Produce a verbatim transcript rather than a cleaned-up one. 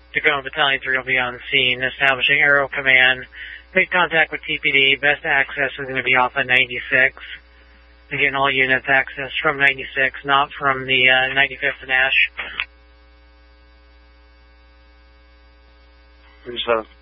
Tacoma Battalion three will be on scene, establishing aerial command. Make contact with T P D. Best access is going to be off of ninety-six. Again, all units access from ninety-six, not from the uh, ninety-fifth and Ash. There's a